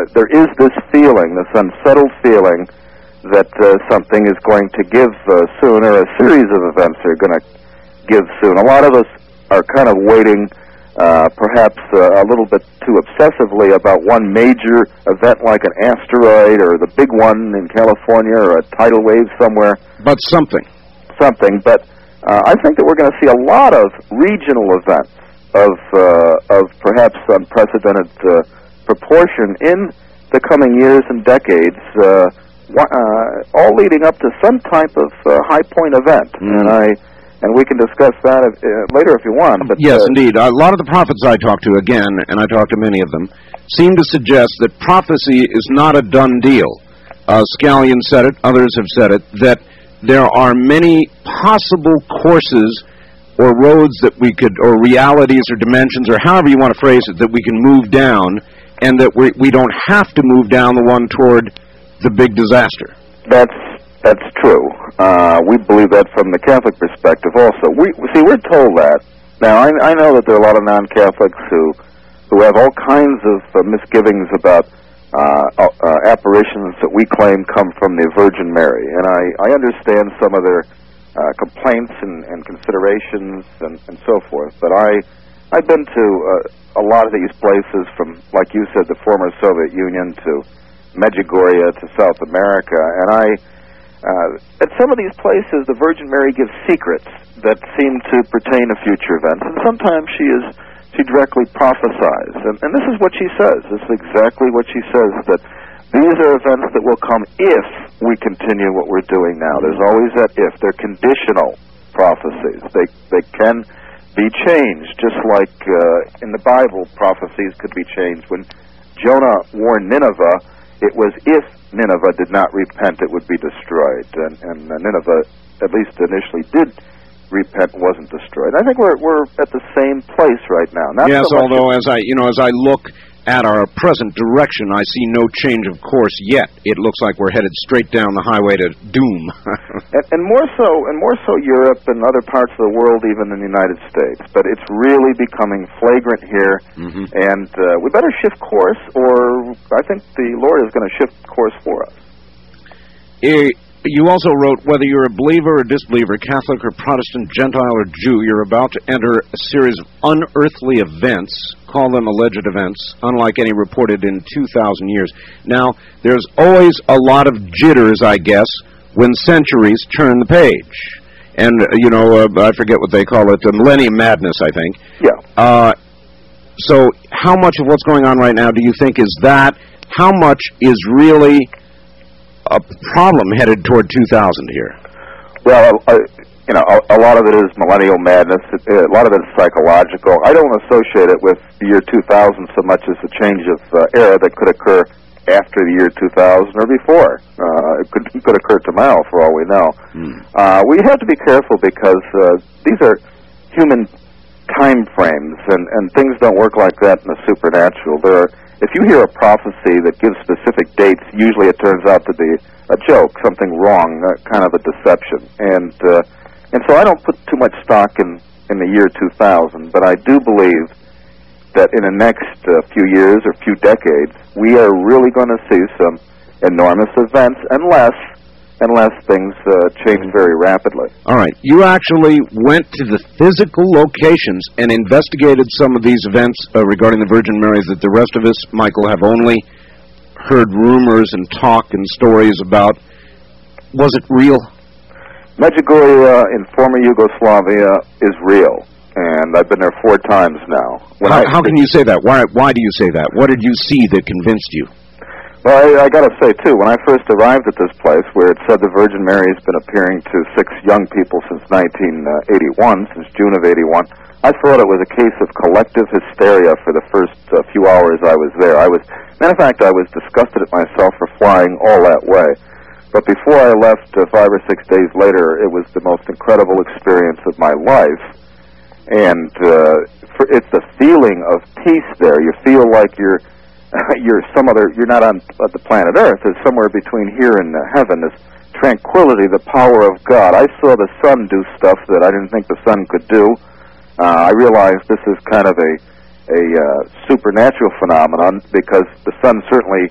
there is this feeling, this unsettled feeling, that something is going to give soon, or a series of events are going to give soon. A lot of us are kind of waiting, perhaps a little bit too obsessively, about one major event like an asteroid or the big one in California or a tidal wave somewhere. But something. But I think that we're going to see a lot of regional events of perhaps unprecedented proportion in the coming years and decades, all leading up to some type of high point event. And we can discuss that later if you want. But, yes, indeed. A lot of the prophets I talk to, again, and I talk to many of them, seem to suggest that prophecy is not a done deal. Scallion said it, others have said it, that there are many possible courses or roads that we could, or realities or dimensions, or however you want to phrase it, that we can move down, and that we don't have to move down the one toward the big disaster. That's true. We believe that from the Catholic perspective also. We're told that. Now, I know that there are a lot of non-Catholics who have all kinds of misgivings about apparitions that we claim come from the Virgin Mary. And I understand some of their complaints and considerations and so forth. But I've been to a lot of these places, from, like you said, the former Soviet Union to Medjugorje to South America, and at some of these places, the Virgin Mary gives secrets that seem to pertain to future events, and sometimes she directly prophesies. And this is what she says. This is exactly what she says, that these are events that will come if we continue what we're doing now. There's always that if. They're conditional prophecies. They can be changed, just like in the Bible, prophecies could be changed. When Jonah warned Nineveh, it was if Nineveh did not repent, it would be destroyed. And Nineveh, at least initially, did repent and wasn't destroyed. I think we're at the same place right now. Not yes, so although as I look at our present direction, I see no change of course yet. It looks like we're headed straight down the highway to doom. and more so Europe and other parts of the world, even in the United States. But it's really becoming flagrant here, and we better shift course, or I think the Lord is going to shift course for us. You also wrote, whether you're a believer or disbeliever, Catholic or Protestant, Gentile or Jew, you're about to enter a series of unearthly events, call them alleged events, unlike any reported in 2,000 years. Now, there's always a lot of jitters, I guess, when centuries turn the page. And, I forget what they call it, the Millennium Madness, I think. Yeah. So how much of what's going on right now do you think is that? How much is really a problem headed toward 2000 here? Well, a lot of it is millennial madness. A lot of it is psychological. I don't associate it with the year 2000 so much as the change of era that could occur after the year 2000 or before. It could occur tomorrow, for all we know. We have to be careful because these are human time frames, and things don't work like that in the supernatural. If you hear a prophecy that gives specific dates, usually it turns out to be a joke, something wrong, kind of a deception. And so I don't put too much stock in the year 2000, but I do believe that in the next few years or few decades, we are really going to see some enormous events, unless things change very rapidly. All right. You actually went to the physical locations and investigated some of these events regarding the Virgin Mary that the rest of us, Michael, have only heard rumors and talk and stories about. Was it real? Medjugorje in former Yugoslavia is real, and I've been there 4 times now. How can you say that? Why do you say that? What did you see that convinced you? Well, I got to say, too, when I first arrived at this place, where it said the Virgin Mary has been appearing to 6 young people since 1981, since June of 81, I thought it was a case of collective hysteria for the first few hours I was there. Matter of fact, I was disgusted at myself for flying all that way. But before I left 5 or 6 days later, it was the most incredible experience of my life. And it's the feeling of peace there. You feel like you're not on the planet Earth. It's somewhere between here and heaven. This tranquility, the power of God. I saw the sun do stuff that I didn't think the sun could do. I realized this is kind of a supernatural phenomenon, because the sun certainly